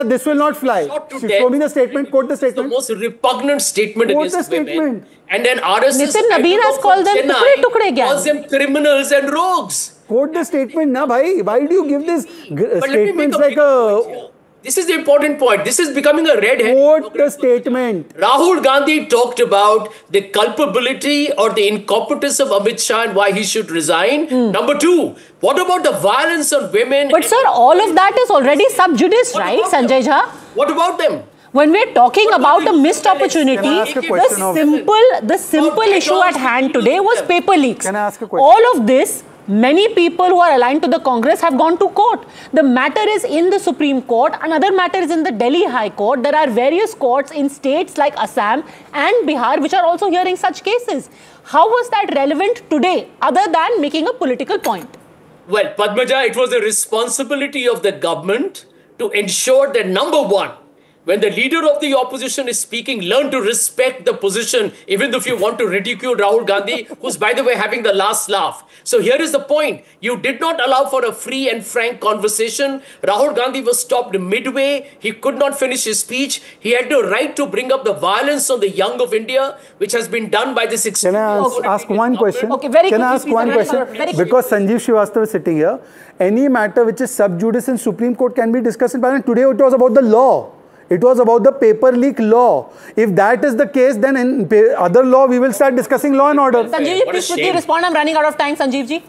this will not fly. Show me the statement, quote the statement. The most repugnant statement against women. And then RSS Nitin Nabeen has called them tukde calls them criminals and rogues. Quote the statement, na bhai. Why do you give this statements like a... This is the important point. This is becoming a red herring. Quote the statement. Rahul Gandhi talked about the culpability or the incompetence of Amit Shah and why he should resign. Number two, what about the violence on women? But sir, all of that is already sub judice, right, Sanjay Jha? What about them? When we're talking about a missed opportunity, the simple issue at hand today was paper leaks. Can I ask a question? All of this, many people who are aligned to the Congress have gone to court. The matter is in the Supreme Court. Another matter is in the Delhi High Court. There are various courts in states like Assam and Bihar which are also hearing such cases. How was that relevant today other than making a political point? Well, Padmaja, it was the responsibility of the government to ensure that number one, when the leader of the opposition is speaking, learn to respect the position, even if you want to ridicule Rahul Gandhi, who's, by the way, having the last laugh. So here is the point. You did not allow for a free and frank conversation. Rahul Gandhi was stopped midway. He could not finish his speech. He had the right to bring up the violence on the young of India, which has been done by this... Can I ask one question? Okay, very Can I ask one question? Because Sanjeev Srivastava is sitting here. Any matter which is sub judice in Supreme Court can be discussed in Parliament. Today it was about the law. It was about the paper leak law. If that is the case, then in other law, we will start discussing law and order. Sanjeev, please quickly respond. I'm running out of time, Sanjeev ji.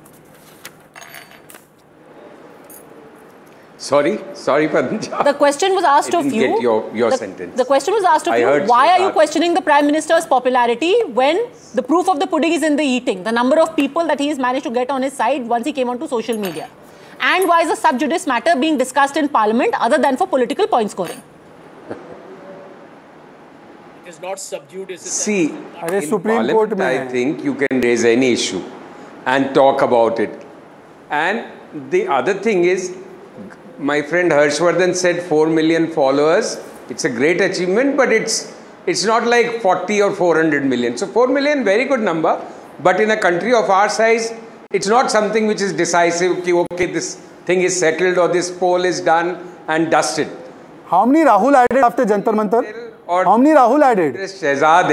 Sorry, Padmaja. The question was asked of you. I didn't get your sentence. The question was asked of you. Why are you questioning the Prime Minister's popularity when the proof of the pudding is in the eating? The number of people that he has managed to get on his side once he came onto social media. And why is a sub judice matter being discussed in Parliament other than for political point scoring? It is not sub judice. See, in Supreme Court, I think you can raise any issue and talk about it. And the other thing is, my friend Harshvardhan said 4 million followers. It's a great achievement, but it's not like 40 or 400 million. So 4 million, very good number. But in a country of our size, it's not something which is decisive, okay, this thing is settled or this poll is done and dusted. How many Rahul added after Jantar Mantar? How many Rahul added? Shehzad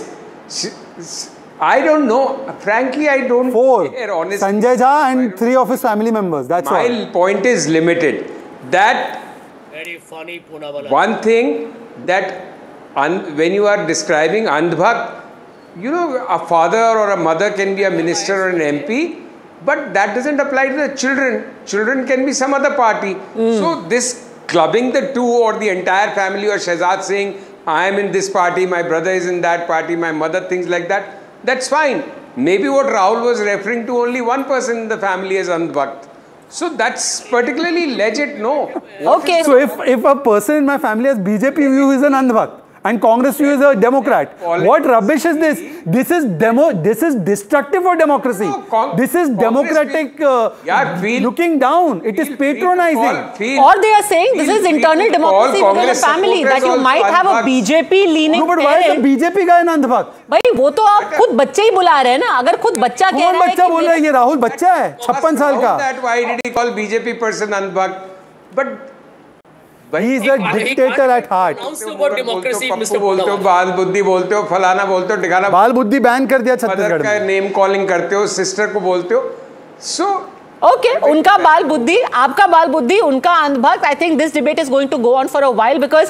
is, I don't know. Frankly, I don't care, honestly. Sanjay Jha and 3 of his family members. That's all. My point is limited. That very funny, Poonawalla. One thing that when you are describing Andhbhakt, you know, a father or a mother can be a minister or an MP, but that doesn't apply to the children. Children can be some other party. So this clubbing the two or the entire family or Shehzad saying, I am in this party, my brother is in that party, my mother, things like that, that's fine. Maybe what Rahul was referring to, only one person in the family is Andhbhakt. So that's particularly legit, no. Okay. So if a person in my family has BJP view, is an Andhbhakt. And Congress view is a Democrat. What rubbish is this? This is destructive for democracy. No, this is democratic looking down. It is patronizing. Or they are saying this is internal democracy within a family, that you might have a BJP leaning. No, but why is the BJP guy an Andhbhakt? भाई वो तो आप खुद बच्चे ही बुला रहे हैं ना. अगर खुद बच्चा कह रहा है बच्चा बोल रहा है, ये राहुल बच्चा है 56 साल का. Why did he call BJP person Andhbhakt? But he is a dictator at heart. Mr. बोलते हो, बाल बुद्धि बोलते हो, फलाना बोलते हो, टिकाना. बाल बुद्धि बैन कर दिया छत्तीसगढ़ में. नेम कॉलिंग करते हो, सिस्टर को बोलते हो. So okay, उनका बाल बुद्धि, आपका बाल बुद्धि, उनका अंधभक्त. I think this debate is going to go on for a while because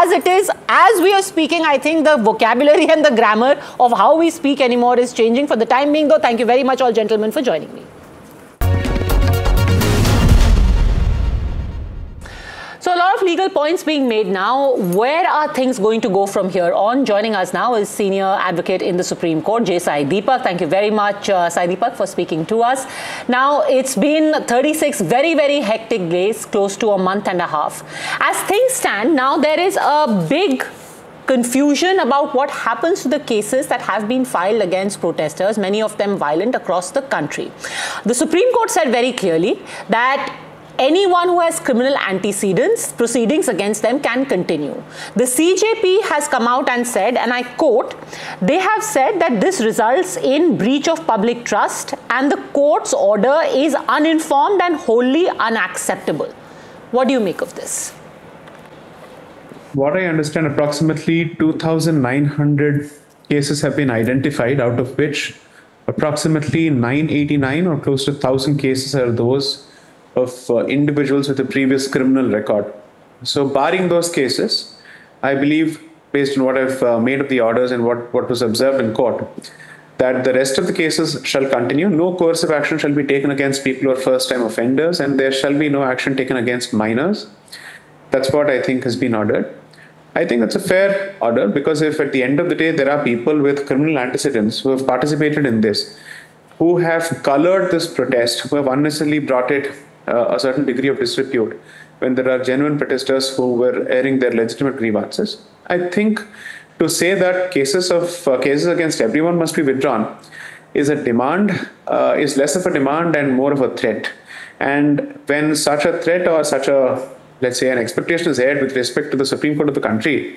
as we are speaking, I think the vocabulary and the grammar of how we speak anymore is changing. For the time being though, thank you very much all gentlemen for joining me. So a lot of legal points being made now. Where are things going to go from here on? Joining us now is senior advocate in the Supreme Court, J. Sai Deepak. Thank you very much, Sai Deepak, for speaking to us. Now, it's been 36 very, very hectic days, close to a month and a half. As things stand, now there is a big confusion about what happens to the cases that have been filed against protesters, many of them violent, across the country. The Supreme Court said very clearly that anyone who has criminal antecedents, proceedings against them can continue. The CJP has come out and said, and I quote, they have said that this results in breach of public trust and the court's order is uninformed and wholly unacceptable. What do you make of this? what I understand, approximately 2,900 cases have been identified, out of which approximately 989 or close to 1,000 cases are those of individuals with a previous criminal record. So barring those cases, I believe, based on what I've made of the orders and what was observed in court, that the rest of the cases shall continue. No coercive action shall be taken against people who are first-time offenders, and there shall be no action taken against minors. That's what I think has been ordered. I think that's a fair order, because if at the end of the day there are people with criminal antecedents who have participated in this, who have colored this protest, who have unnecessarily brought it a certain degree of disrepute, when there are genuine protesters who were airing their legitimate grievances, I think to say that cases against everyone must be withdrawn is a demand, is less of a demand and more of a threat. And when such a threat or such a, let's say, an expectation is aired with respect to the Supreme Court of the country,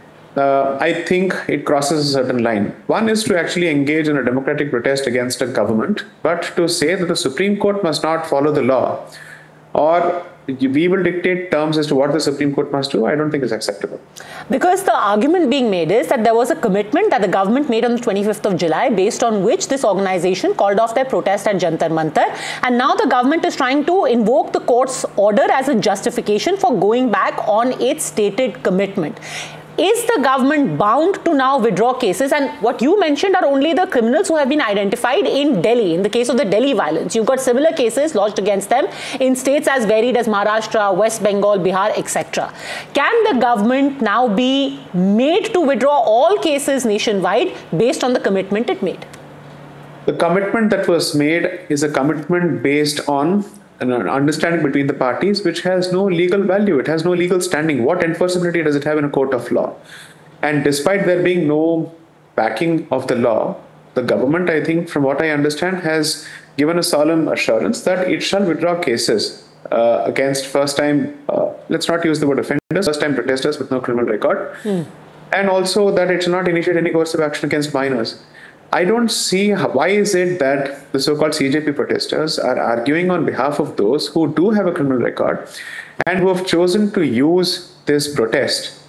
I think it crosses a certain line. One is to actually engage in a democratic protest against a government, but to say that the Supreme Court must not follow the law, or we will dictate terms as to what the Supreme Court must do, I don't think is acceptable. Because the argument being made is that there was a commitment that the government made on the 25th of July, based on which this organization called off their protest at Jantar Mantar. And now the government is trying to invoke the court's order as a justification for going back on its stated commitment. Is the government bound to now withdraw cases? And what you mentioned are only the criminals who have been identified in Delhi. In the case of the Delhi violence, you've got similar cases lodged against them in states as varied as Maharashtra, West Bengal, Bihar, etc. Can the government now be made to withdraw all cases nationwide based on the commitment it made? The commitment that was made is a commitment based on an understanding between the parties, which has no legal value. It has no legal standing. What enforceability does it have in a court of law? And despite there being no backing of the law, the government, I think, from what I understand, has given a solemn assurance that it shall withdraw cases against first-time, let's not use the word offenders, first-time protesters with no criminal record, and also that it shall not initiate any course of action against minors. I don't see why is it that the so-called CJP protesters are arguing on behalf of those who do have a criminal record and who have chosen to use this protest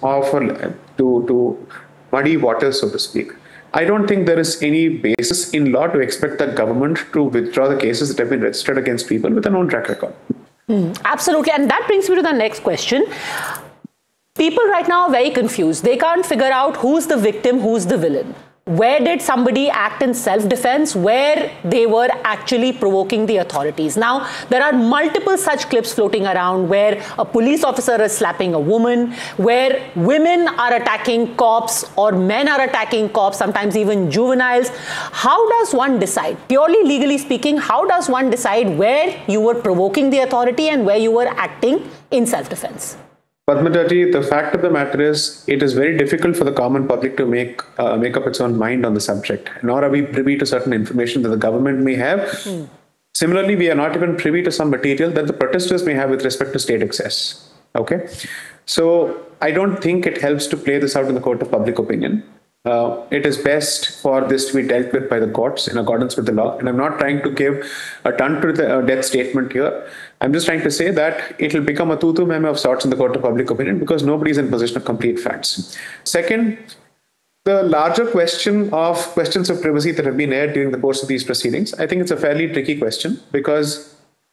to muddy waters, so to speak. I don't think there is any basis in law to expect the government to withdraw the cases that have been registered against people with a known track record. Absolutely. And that brings me to the next question. People right now are very confused. They can't figure out who's the victim, who's the villain. Where did somebody act in self-defense, where they were actually provoking the authorities? Now, there are multiple such clips floating around where a police officer is slapping a woman, where women are attacking cops or men are attacking cops, sometimes even juveniles. How does one decide? Purely legally speaking, how does one decide where you were provoking the authority and where you were acting in self-defense? Padmajaji, the fact of the matter is, it is very difficult for the common public to make up its own mind on the subject, nor are we privy to certain information that the government may have. Similarly, we are not even privy to some material that the protesters may have with respect to state excess. Okay? So I don't think it helps to play this out in the court of public opinion. It is best for this to be dealt with by the courts in accordance with the law. And I'm not trying to give a ton to the death statement here. I'm just trying to say that it will become a tutu meme of sorts in the court of public opinion because nobody is in possession of complete facts. Second, the larger questions of privacy that have been aired during the course of these proceedings, I think it's a fairly tricky question because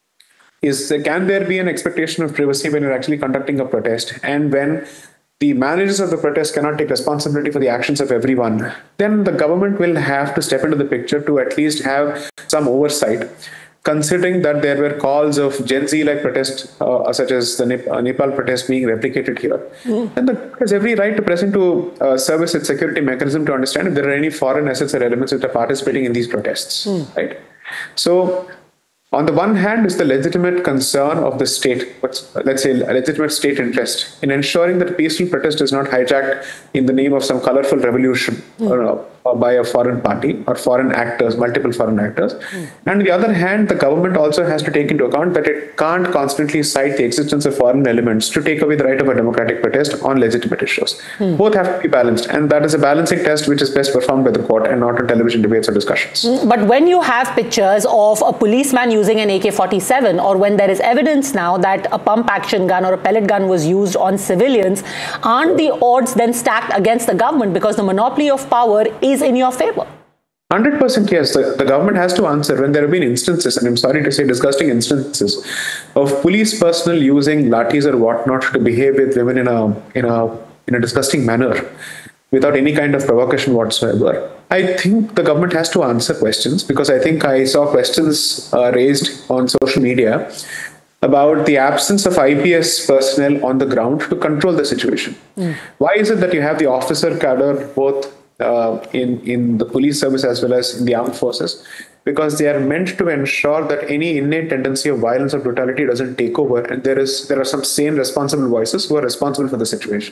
can there be an expectation of privacy when you're actually conducting a protest, and when the managers of the protest cannot take responsibility for the actions of everyone, then the government will have to step into the picture to at least have some oversight, considering that there were calls of Gen Z-like protests, such as the Nepal protest being replicated here. And the government has every right to present to service its security mechanism to understand if there are any foreign assets or elements that are participating in these protests, right? So, on the one hand is the legitimate concern of the state, let's say a legitimate state interest in ensuring that peaceful protest is not hijacked in the name of some colorful revolution by a foreign party or foreign actors, multiple foreign actors. And on the other hand, the government also has to take into account that it can't constantly cite the existence of foreign elements to take away the right of a democratic protest on legitimate issues. Both have to be balanced, and that is a balancing test which is best performed by the court and not on television debates or discussions. But when you have pictures of a policeman using an AK-47, or when there is evidence now that a pump action gun or a pellet gun was used on civilians, aren't the odds then stacked against the government because the monopoly of power is in your favor? 100% yes. The government has to answer when there have been instances, and I'm sorry to say disgusting instances, of police personnel using lathis or whatnot to behave with women in a disgusting manner without any kind of provocation whatsoever. I think the government has to answer questions, because I think I saw questions raised on social media about the absence of IPS personnel on the ground to control the situation. Why is it that you have the officer cadre both in the police service as well as in the armed forces? Because they are meant to ensure that any innate tendency of violence or brutality doesn't take over, and there are some sane, responsible voices who are responsible for the situation.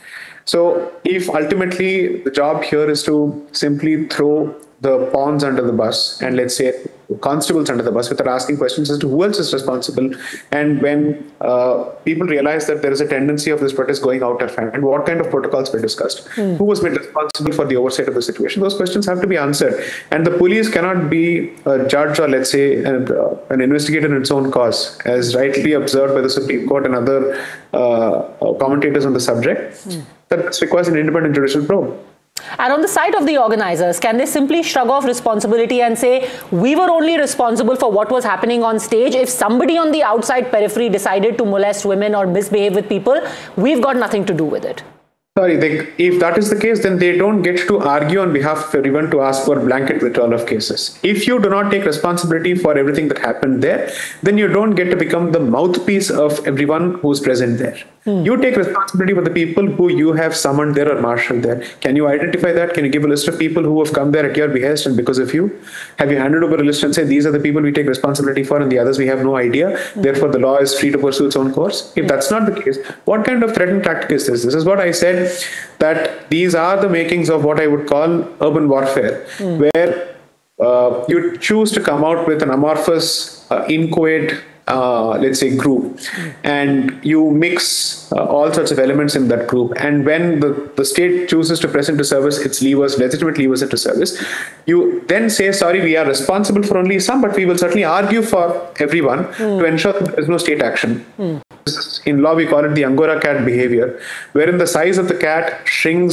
So if ultimately the job here is to simply throw the pawns under the bus and, let's say, constables under the bus without asking questions as to who else is responsible, and when people realize that there is a tendency of this protest going out of hand, and what kind of protocols were discussed, who was made responsible for the oversight of the situation, those questions have to be answered. And the police cannot be a judge or, let's say, an investigator in its own cause, as rightly observed by the Supreme Court and other commentators on the subject. That requires an independent judicial probe. And on the side of the organizers, can they simply shrug off responsibility and say, we were only responsible for what was happening on stage? If somebody on the outside periphery decided to molest women or misbehave with people, we've got nothing to do with it? Sorry, if that is the case, then they don't get to argue on behalf of everyone to ask for blanket withdrawal of cases. If you do not take responsibility for everything that happened there, then you don't get to become the mouthpiece of everyone who's present there. You take responsibility for the people who you have summoned there or marshaled there. Can you identify that? Can you give a list of people who have come there at your behest and because of you? Have you handed over a list and say, these are the people we take responsibility for and the others we have no idea, therefore the law is free to pursue its own course? If that's not the case, what kind of threatening tactic is this? This is what I said, that these are the makings of what I would call urban warfare, where you choose to come out with an amorphous, inchoate, let's say, group, and you mix all sorts of elements in that group. And when the state chooses to press into service its levers, legitimate levers into service, you then say, sorry, we are responsible for only some, but we will certainly argue for everyone to ensure that there is no state action. In law, we call it the Angora cat behavior, wherein the size of the cat shrinks